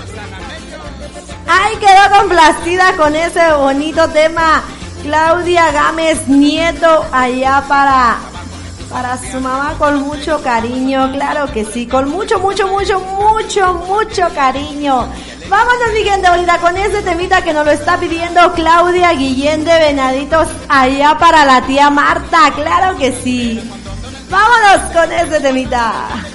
Ay, quedó complacida con ese bonito tema Claudia Gámez Nieto, allá para su mamá con mucho cariño, claro que sí, con mucho cariño. Vámonos, mi gente bonita, con ese temita que nos lo está pidiendo Claudia Guillén de Venaditos, allá para la tía Marta, claro que sí. Vámonos con ese temita.